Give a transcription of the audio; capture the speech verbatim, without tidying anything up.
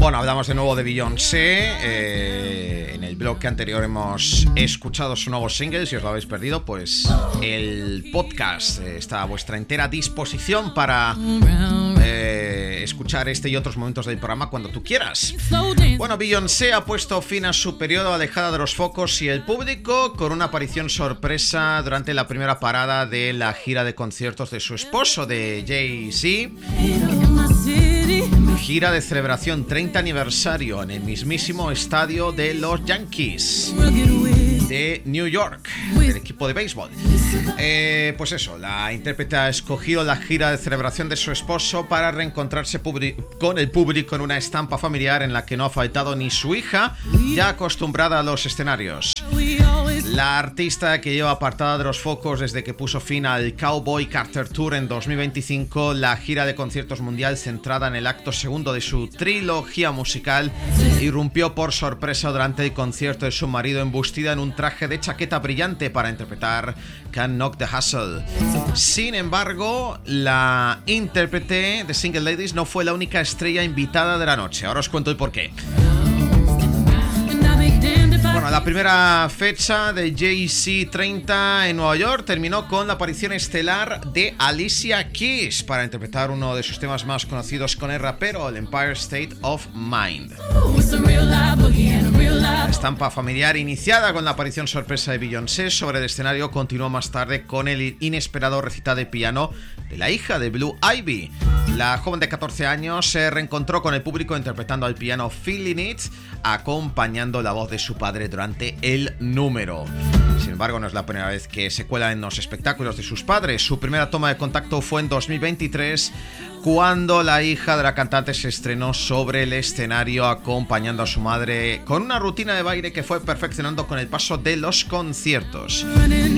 Bueno, hablamos de nuevo de Beyoncé. Eh, en el bloque anterior hemos escuchado su nuevo single. Si os lo habéis perdido, pues el podcast está a vuestra entera disposición para eh, escuchar este y otros momentos del programa cuando tú quieras. Bueno, Beyoncé ha puesto fin a su periodo alejada de los focos y el público con una aparición sorpresa durante la primera parada de la gira de conciertos de su esposo, de Jay-Z. Gira de celebración treinta aniversario en el mismísimo estadio de los Yankees de New York, del equipo de béisbol. Eh, pues eso, la intérprete ha escogido la gira de celebración de su esposo para reencontrarse con el público en una estampa familiar en la que no ha faltado ni su hija, ya acostumbrada a los escenarios. La artista, que lleva apartada de los focos desde que puso fin al Cowboy Carter Tour en dos mil veinticinco, la gira de conciertos mundial centrada en el acto segundo de su trilogía musical, irrumpió por sorpresa durante el concierto de su marido, embustida en un traje de chaqueta brillante para interpretar Can't Knock the Hustle. Sin embargo, la intérprete de Single Ladies no fue la única estrella invitada de la noche. Ahora os cuento el porqué. Bueno, la primera fecha de Jay-Z treinta en Nueva York terminó con la aparición estelar de Alicia Keys para interpretar uno de sus temas más conocidos con el rapero, el Empire State of Mind. La estampa familiar, iniciada con la aparición sorpresa de Beyoncé sobre el escenario, continuó más tarde con el inesperado recital de piano de la hija de Blue Ivy. La joven de catorce años se reencontró con el público interpretando al piano Feeling It, acompañando la voz de su padre durante el número. Sin embargo, no es la primera vez que se cuela en los espectáculos de sus padres. Su primera toma de contacto fue en dos mil veintitrés, cuando la hija de la cantante se estrenó sobre el escenario acompañando a su madre con una rutina de baile que fue perfeccionando con el paso de los conciertos.